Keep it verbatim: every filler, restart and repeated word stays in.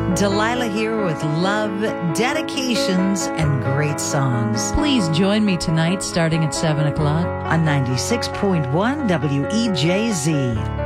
Delilah here with love, dedications, and great songs Please join me tonight starting at seven o'clock. on ninety-six point one W E J Z.